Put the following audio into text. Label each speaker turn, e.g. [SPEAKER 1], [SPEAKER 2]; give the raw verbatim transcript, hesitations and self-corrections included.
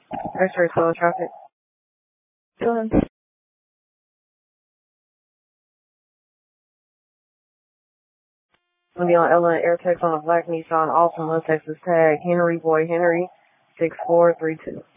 [SPEAKER 1] X-ray slow traffic. Done. Gonna be on Ella and Airtex on a black Nissan Altima, Texas tag, Henry Boy Henry, six four three two.